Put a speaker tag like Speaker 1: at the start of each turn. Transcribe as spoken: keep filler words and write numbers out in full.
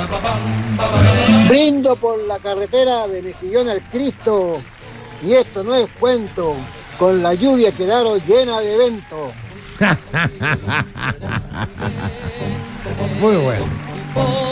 Speaker 1: Brindo por la carretera de Mejillón al Cristo, y esto no es cuento, con la lluvia quedaron llena de evento.
Speaker 2: Muy bueno.